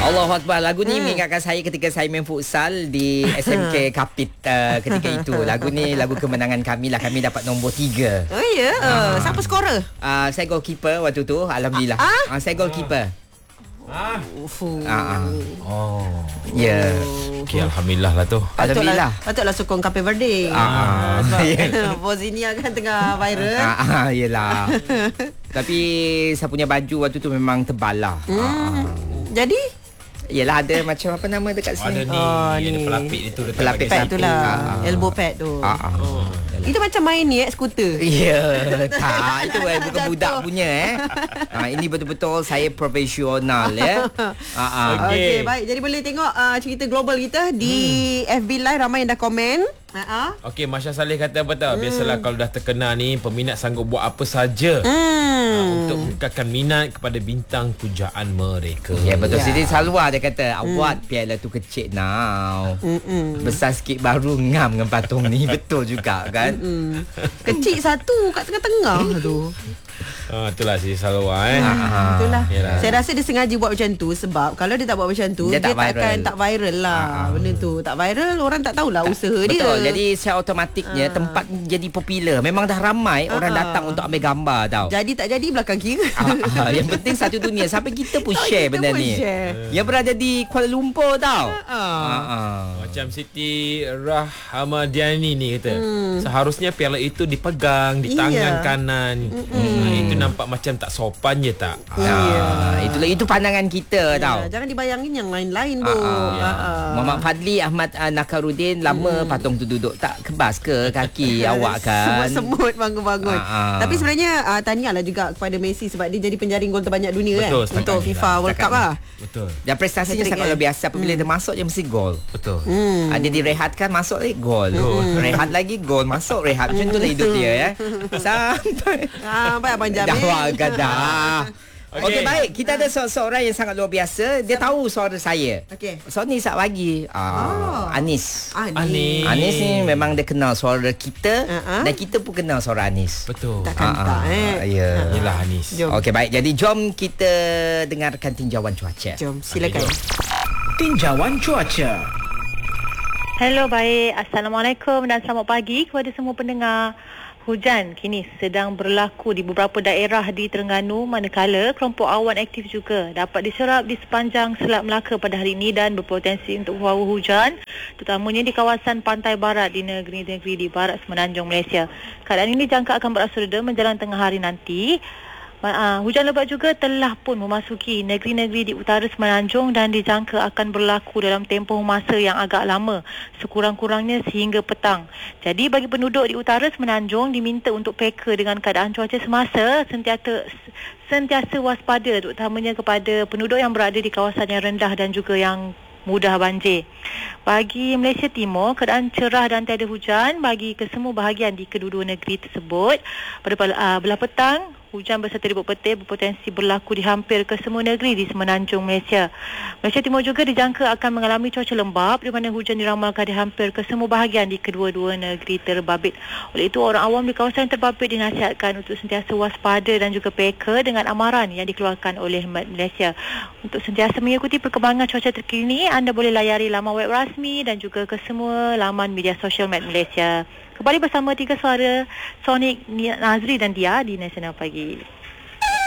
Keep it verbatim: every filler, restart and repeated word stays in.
Allahu Akbar. Lagu ni hmm. mengingatkan saya ketika saya main futsal di S M K Kapit uh, ketika itu. Lagu ni lagu kemenangan kami lah. Kami dapat nombor tiga. Oh ya? Yeah. Uh, siapa skorer? Uh, saya goalkeeper waktu tu. Alhamdulillah. Ah? Uh, saya goalkeeper. Ah. Uh, uh. Oh. Ya. Yeah. Okey, alhamdulillah lah tu. Alhamdulillah. Patutlah sokong Cape Verde. Ah. Sebab Bosnia kan tengah viral. Ah, yalah. Tapi saya punya baju waktu tu memang tebal lah. Hmm. Ah. Jadi yelah, ada macam apa nama dekat sini. Ada ni, oh, ni. Ada pelapik itu. Pelapik pad tu lah. Ah. Elbow pad tu. Ah, ah. Oh. Itu macam main ni eh, skuter. Ya, yeah, tak. Itu eh, bukan budak punya eh. Ha, ini betul-betul saya profesional ya. Ha, ha. Okey, okay, baik. Jadi boleh tengok uh, cerita global kita di hmm. F B Live, ramai yang dah komen. Uh-huh. Okey, Masya Saleh kata apa tahu? Hmm. Biasalah kalau dah terkenal ni, peminat sanggup buat apa saja hmm. uh, untuk mengekalkan minat kepada bintang pujaan mereka. Ya, betul. Ya. Siti Salwa dia kata, hmm. awak biarlah tu kecil now. Mm-mm. Besar sikit baru ngam dengan patung ni. Betul juga kan? Mm-mm. Kecil satu kat tengah-tengah tu. Ah, itulah si Salwa eh. Ah, itulah. Yalah. Saya rasa dia sengaja buat macam tu sebab kalau dia tak buat macam tu, dia, dia tak tak viral. akan tak viral lah. Ah, benda tu tak viral, orang tak tahulah tak, usaha betul. dia. Betul. Jadi secara automatiknya ah. tempat jadi popular. Memang dah ramai ah. orang datang untuk ambil gambar tau. Jadi tak jadi belakang kira. Ah, ah. Yang penting satu dunia. Sampai kita pun share kita benda pun ni. Share. Yang berada di Kuala Lumpur tau. Ah. Ah. Ah. Macam Siti Rahmadiani ni kata, hmm. seharusnya piala itu dipegang di tangan iya. kanan. Hmm. Itu nampak macam tak sopan je tak? Iya. Ah, itulah itu pandangan kita ya, tau. Jangan dibayangin yang lain-lain tu. Ah, ah. Ya. Ah. Muhammad Fadli Ahmad uh, Nakarudin, lama hmm. patung tu duduk tak kebas ke kaki awak kan? Semut-semut bangun-bangun. Ah, ah. Tapi sebenarnya uh, tahniahlah juga kepada Messi sebab dia jadi penjaring gol terbanyak dunia. Betul, kan untuk FIFA World Cup lah. Betul. Dan prestasinya Hat-trick, sangat kan? luar biasa. Apabila Hmm. dia masuk dia mesti gol. Betul. Hmm. Ada uh, direhatkan masuk lagi gol. Hmm. Rehat lagi gol, masuk rehat. Macam itulah hidup dia ya. Sampai Ah, baik Abang Jamil. dah gadah. Okey, okay, baik. Kita ada seorang yang sangat luar biasa. Dia tahu suara saya. Okey. So ni sat bagi. Ah, Oh. Anis. Anis. Anis ni memang dia kenal suara kita Uh-huh. dan kita pun kenal suara Anis. Betul. Takkan Ah, tak ah, eh. Ya. Yelah Anis. Jom. Okey, baik. Jadi jom kita dengarkan tinjauan cuaca. Jom silakan. Tinjauan cuaca. Hello, baik. Assalamualaikum dan selamat pagi kepada semua pendengar. Hujan kini sedang berlaku di beberapa daerah di Terengganu, manakala kelompok awan aktif juga dapat diserap di sepanjang Selat Melaka pada hari ini dan berpotensi untuk hawa hujan, terutamanya di kawasan pantai barat di negeri-negeri di barat semenanjung Malaysia. Keadaan ini dijangka akan beransur reda menjelang tengah hari nanti. Uh, hujan lebat juga telah pun memasuki negeri-negeri di utara semenanjung dan dijangka akan berlaku dalam tempoh masa yang agak lama, sekurang-kurangnya sehingga petang. Jadi bagi penduduk di utara semenanjung diminta untuk peka dengan keadaan cuaca semasa, sentiasa sentiasa waspada, terutamanya kepada penduduk yang berada di kawasan yang rendah dan juga yang mudah banjir. Bagi Malaysia Timur, keadaan cerah dan tiada hujan bagi kesemua bahagian di kedua-dua negeri tersebut. Pada uh, belah petang, hujan berserta ribut petir berpotensi berlaku di hampir kesemua negeri di semenanjung Malaysia. Malaysia Timur juga dijangka akan mengalami cuaca lembap di mana hujan diramalkan di hampir kesemua bahagian di kedua-dua negeri terbabit. Oleh itu, orang awam di kawasan terbabit dinasihatkan untuk sentiasa waspada dan juga peka dengan amaran yang dikeluarkan oleh Malaysia. Untuk sentiasa mengikuti perkembangan cuaca terkini, anda boleh layari laman web rasmi dan juga ke semua laman media sosial Met Malaysia. Kembali bersama Tiga Suara, Sonic, Nazri dan Dia di Nasional Pagi.